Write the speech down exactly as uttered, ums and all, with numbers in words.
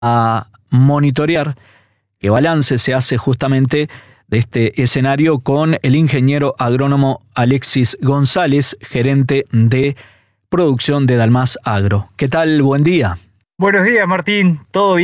a monitorear qué balance se hace justamente de este escenario con el ingeniero agrónomo Alexis González, gerente de producción de Dalmas Agro. ¿Qué tal? Buen día. Buenos días, Martín. ¿Todo bien?